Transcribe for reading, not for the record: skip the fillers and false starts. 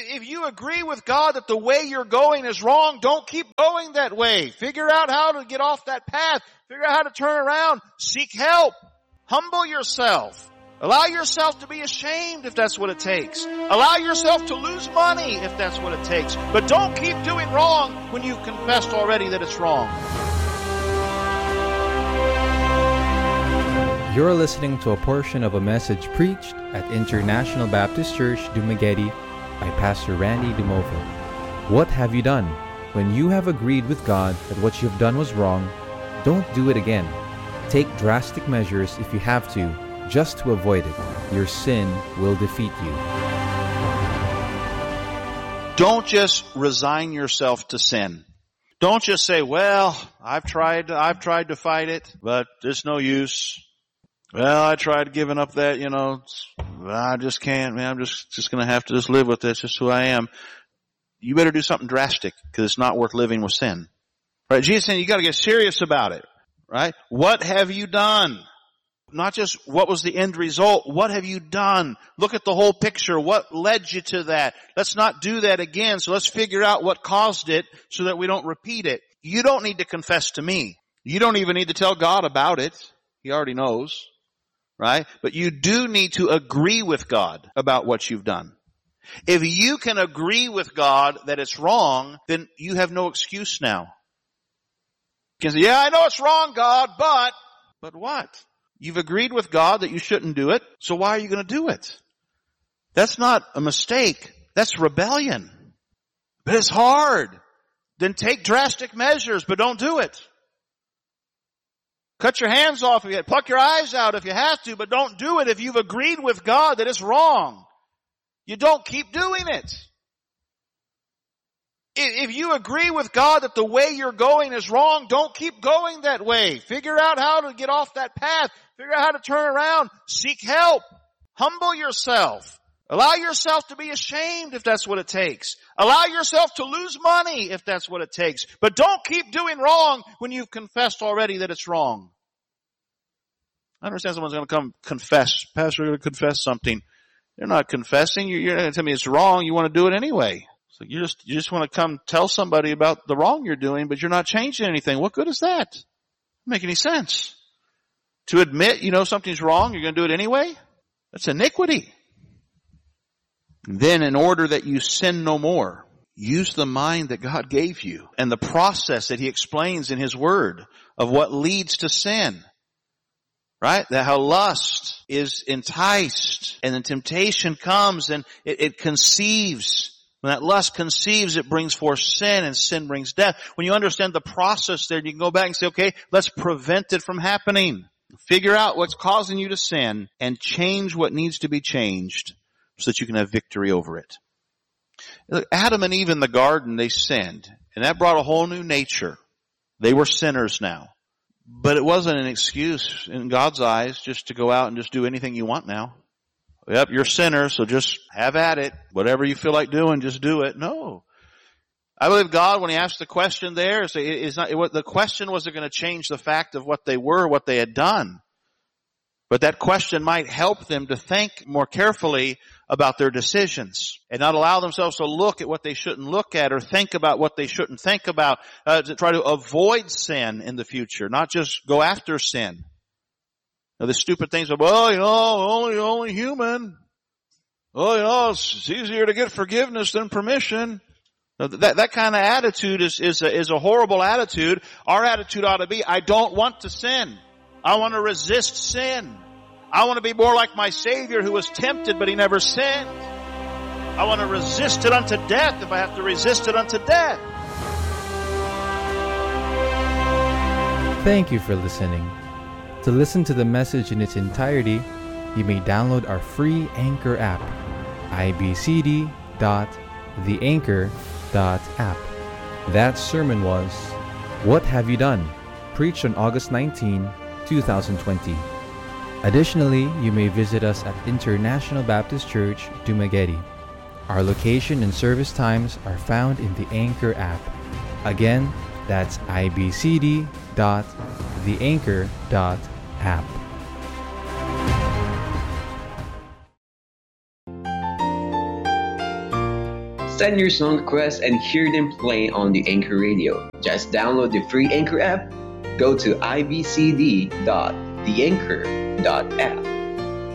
If you agree with God that the way you're going is wrong, don't keep going that way. Figure out how to get off that path. Figure out how to turn around. Seek help. Humble yourself. Allow yourself to be ashamed if that's what it takes. Allow yourself to lose money if that's what it takes. But don't keep doing wrong when you've confessed already that it's wrong. You're listening to a portion of a message preached at International Baptist Church, Dumaguete by Pastor Randy Dumovo. What have you done? When you have agreed with God that what you've done was wrong, don't do it again. Take drastic measures if you have to, just to avoid it. Your sin will defeat you. Don't just resign yourself to sin. Don't just say, well, I've tried to fight it, but there's no use. Well, I tried giving up that, I just can't, man. I'm just going to have to just live with this. Just who I am. You better do something drastic because it's not worth living with sin. Right? Jesus saying you got to get serious about it. Right? What have you done? Not just what was the end result. What have you done? Look at the whole picture. What led you to that? Let's not do that again. So let's figure out what caused it so that we don't repeat it. You don't need to confess to me. You don't even need to tell God about it. He already knows. Right? But you do need to agree with God about what you've done. If you can agree with God that it's wrong, then you have no excuse now. You can say, yeah, I know it's wrong, God, but what? You've agreed with God that you shouldn't do it, so why are you going to do it? That's not a mistake. That's rebellion. But it's hard. Then take drastic measures, but don't do it. Cut your hands off of it. Pluck your eyes out if you have to, but don't do it if you've agreed with God that it's wrong. You don't keep doing it. If you agree with God that the way you're going is wrong, don't keep going that way. Figure out how to get off that path. Figure out how to turn around. Seek help. Humble yourself. Allow yourself to be ashamed if that's what it takes. Allow yourself to lose money if that's what it takes. But don't keep doing wrong when you've confessed already that it's wrong. I understand someone's going to come confess. Pastor, you're going to confess something. You're not confessing. You're going to tell me it's wrong. You want to do it anyway. So you just want to come tell somebody about the wrong you're doing, but you're not changing anything. What good is that? Doesn't make any sense. To admit, something's wrong, you're going to do it anyway? That's iniquity. Then in order that you sin no more, use the mind that God gave you and the process that He explains in His Word of what leads to sin. Right? That how lust is enticed and then temptation comes and it conceives. When that lust conceives, it brings forth sin and sin brings death. When you understand the process there, you can go back and say, okay, let's prevent it from happening. Figure out what's causing you to sin and change what needs to be changed so that you can have victory over it. Look, Adam and Eve in the garden, they sinned. And that brought a whole new nature. They were sinners now. But it wasn't an excuse in God's eyes just to go out and just do anything you want now. Yep, you're a sinner, so just have at it. Whatever you feel like doing, just do it. No. I believe God, when He asked the question there, the question wasn't going to change the fact of what they were, what they had done. But that question might help them to think more carefully about their decisions and not allow themselves to look at what they shouldn't look at or think about what they shouldn't think about, to try to avoid sin in the future, not just go after sin. Now, the stupid things of, only human. It's easier to get forgiveness than permission. Now, that kind of attitude is a horrible attitude. Our attitude ought to be, I don't want to sin. I want to resist sin. I want to be more like my Savior who was tempted, but He never sinned. I want to resist it unto death if I have to resist it unto death. Thank you for listening. To listen to the message in its entirety, you may download our free Anchor app, ibcd.theanchor.app. That sermon was, What Have You Done? Preached on August 19, 2020. Additionally, you may visit us at International Baptist Church, Dumaguete. Our location and service times are found in the Anchor app. Again, that's ibcd.theanchor.app. Send your song requests and hear them play on the Anchor Radio. Just download the free Anchor app, go to ibcd.theanchor.app,